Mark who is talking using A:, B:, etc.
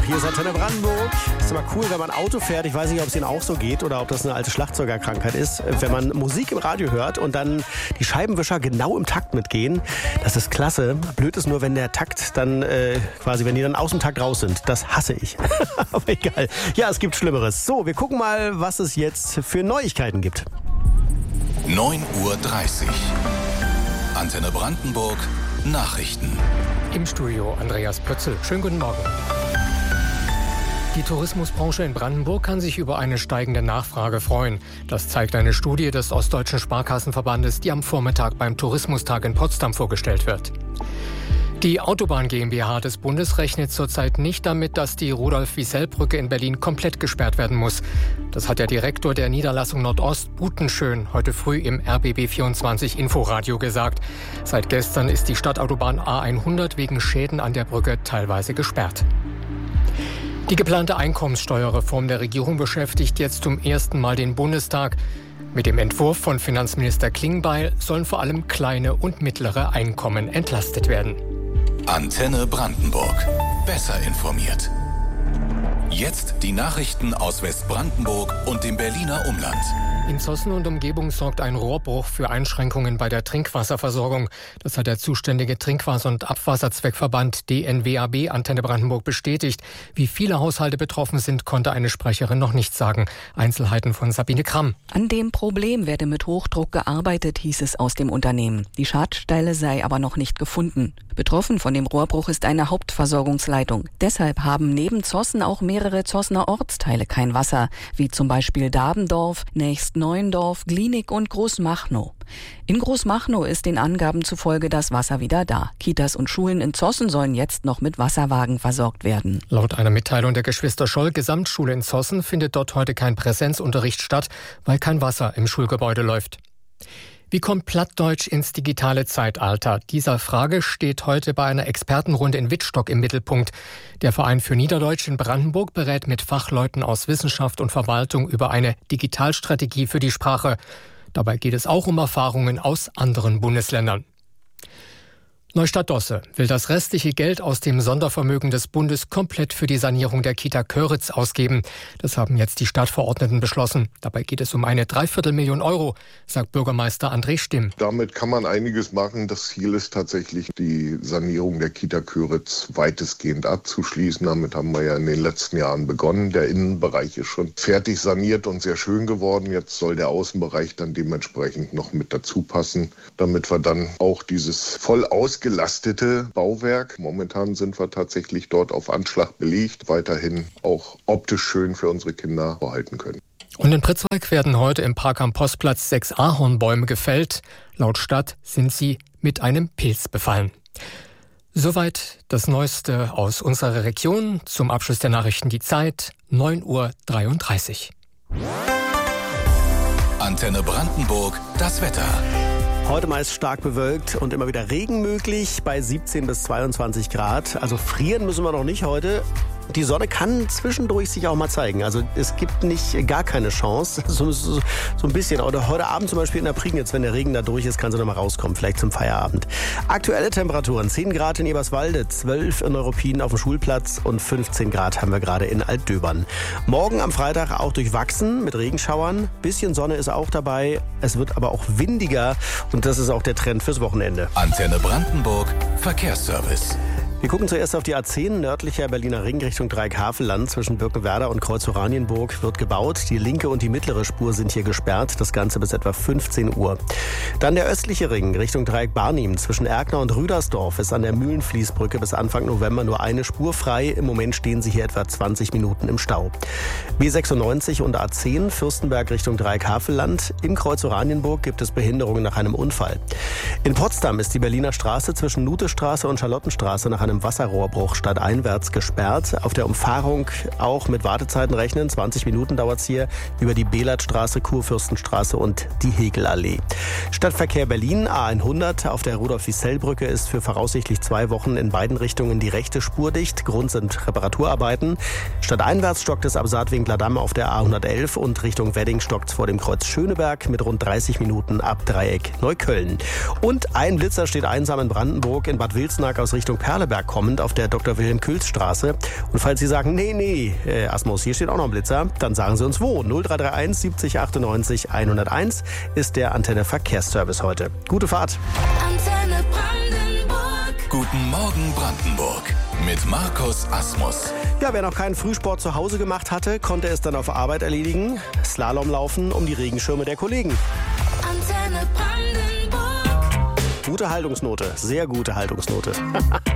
A: Hier ist Antenne Brandenburg. Ist immer cool, wenn man Auto fährt. Ich weiß nicht, ob es Ihnen auch so geht oder ob das eine alte Schlagzeugerkrankheit ist. Wenn man Musik im Radio hört und dann die Scheibenwischer genau im Takt mitgehen. Das ist klasse. Blöd ist nur, wenn der Takt dann wenn die dann aus dem Takt raus sind. Das hasse ich. Aber egal. Ja, es gibt Schlimmeres. So, wir gucken mal, was es jetzt für Neuigkeiten gibt.
B: 9:30 Uhr. Antenne Brandenburg. Nachrichten.
C: Im Studio Andreas Pötzl. Schönen guten Morgen. Die Tourismusbranche in Brandenburg kann sich über eine steigende Nachfrage freuen. Das zeigt eine Studie des Ostdeutschen Sparkassenverbandes, die am Vormittag beim Tourismustag in Potsdam vorgestellt wird. Die Autobahn GmbH des Bundes rechnet zurzeit nicht damit, dass die Rudolf-Wiesel-Brücke in Berlin komplett gesperrt werden muss. Das hat der Direktor der Niederlassung Nordost, Butenschön, heute früh im RBB24 Inforadio gesagt. Seit gestern ist die Stadtautobahn A100 wegen Schäden an der Brücke teilweise gesperrt. Die geplante Einkommenssteuerreform der Regierung beschäftigt jetzt zum ersten Mal den Bundestag. Mit dem Entwurf von Finanzminister Klingbeil sollen vor allem kleine und mittlere Einkommen entlastet werden.
B: Antenne Brandenburg. Besser informiert. Jetzt die Nachrichten aus Westbrandenburg und dem Berliner Umland.
C: In Zossen und Umgebung sorgt ein Rohrbruch für Einschränkungen bei der Trinkwasserversorgung. Das hat der zuständige Trinkwasser- und Abwasserzweckverband DNWAB Antenne Brandenburg bestätigt. Wie viele Haushalte betroffen sind, konnte eine Sprecherin noch nicht sagen. Einzelheiten von Sabine Kramm.
D: An dem Problem werde mit Hochdruck gearbeitet, hieß es aus dem Unternehmen. Die Schadstelle sei aber noch nicht gefunden. Betroffen von dem Rohrbruch ist eine Hauptversorgungsleitung. Deshalb haben neben Zossen auch mehrere Zossener Ortsteile kein Wasser, wie zum Beispiel Dabendorf, Nächst-Neuendorf, Glienig und Großmachnow. In Großmachnow ist den Angaben zufolge das Wasser wieder da. Kitas und Schulen in Zossen sollen jetzt noch mit Wasserwagen versorgt werden.
C: Laut einer Mitteilung der Geschwister Scholl Gesamtschule in Zossen findet dort heute kein Präsenzunterricht statt, weil kein Wasser im Schulgebäude läuft. Wie kommt Plattdeutsch ins digitale Zeitalter? Dieser Frage steht heute bei einer Expertenrunde in Wittstock im Mittelpunkt. Der Verein für Niederdeutsch in Brandenburg berät mit Fachleuten aus Wissenschaft und Verwaltung über eine Digitalstrategie für die Sprache. Dabei geht es auch um Erfahrungen aus anderen Bundesländern. Neustadt-Dosse will das restliche Geld aus dem Sondervermögen des Bundes komplett für die Sanierung der Kita Köritz ausgeben. Das haben jetzt die Stadtverordneten beschlossen. Dabei geht es um eine 250.000 Euro, sagt Bürgermeister André Stimm.
E: Damit kann man einiges machen. Das Ziel ist tatsächlich, die Sanierung der Kita Köritz weitestgehend abzuschließen. Damit haben wir ja in den letzten Jahren begonnen. Der Innenbereich ist schon fertig saniert und sehr schön geworden. Jetzt soll der Außenbereich dann dementsprechend noch mit dazu passen, damit wir dann auch dieses voll ausgelastete Bauwerk. Momentan sind wir tatsächlich dort auf Anschlag belegt, weiterhin auch optisch schön für unsere Kinder behalten können.
C: Und in Pritzwalk werden heute im Park am Postplatz 6 Ahornbäume gefällt. Laut Stadt sind sie mit einem Pilz befallen. Soweit das Neueste aus unserer Region. Zum Abschluss der Nachrichten die Zeit, 9:33 Uhr.
B: Antenne Brandenburg, das Wetter.
A: Heute meist stark bewölkt und immer wieder Regen möglich bei 17 bis 22 Grad. Also frieren müssen wir noch nicht heute. Die Sonne kann zwischendurch sich auch mal zeigen. Also es gibt nicht gar keine Chance. So ein bisschen. Oder heute Abend zum Beispiel in der Prignitz, wenn der Regen da durch ist, kann sie noch mal rauskommen. Vielleicht zum Feierabend. Aktuelle Temperaturen. 10 Grad in Eberswalde, 12 in Neuruppin auf dem Schulplatz und 15 Grad haben wir gerade in Altdöbern. Morgen am Freitag auch durchwachsen mit Regenschauern. Bisschen Sonne ist auch dabei. Es wird aber auch windiger. Und das ist auch der Trend fürs Wochenende.
B: Antenne Brandenburg, Verkehrsservice.
A: Wir gucken zuerst auf die A10, nördlicher Berliner Ring Richtung Dreieckhavelland. Zwischen Birkenwerder und Kreuz-Oranienburg wird gebaut. Die linke und die mittlere Spur sind hier gesperrt. Das Ganze bis etwa 15 Uhr. Dann der östliche Ring Richtung Dreieck-Barnim. Zwischen Erkner und Rüdersdorf ist an der Mühlenfließbrücke bis Anfang November nur eine Spur frei. Im Moment stehen sie hier etwa 20 Minuten im Stau. B96 und A10 Fürstenberg Richtung Dreieckhavelland. Im Kreuz-Oranienburg gibt es Behinderungen nach einem Unfall. In Potsdam ist die Berliner Straße zwischen Nutestraße und Charlottenstraße nach einem Wasserrohrbruch stadteinwärts gesperrt. Auf der Umfahrung auch mit Wartezeiten rechnen. 20 Minuten dauert es hier über die Belatstraße, Kurfürstenstraße und die Hegelallee. Stadtverkehr Berlin, A100 auf der Rudolf-Wiesel-Brücke ist für voraussichtlich 2 Wochen in beiden Richtungen die rechte Spur dicht. Grund sind Reparaturarbeiten. Stadteinwärts stockt es ab Saatwinkler Damm auf der A111 und Richtung Wedding stockt es vor dem Kreuz Schöneberg mit rund 30 Minuten ab Dreieck Neukölln. Und ein Blitzer steht einsam in Brandenburg. In Bad Wilsnack aus Richtung Perleberg kommend auf der Dr.Wilhelm-Külz-Straße. Und falls Sie sagen, nee, Asmus, hier steht auch noch ein Blitzer, dann sagen Sie uns wo. 0331 70 98 101 ist der Antenne Verkehrsservice heute. Gute Fahrt.
B: Antenne Brandenburg. Guten Morgen Brandenburg mit Markus Asmus.
A: Ja, wer noch keinen Frühsport zu Hause gemacht hatte, konnte es dann auf Arbeit erledigen. Slalomlaufen um die Regenschirme der Kollegen.
B: Antenne Brandenburg.
A: Gute Haltungsnote, sehr gute Haltungsnote.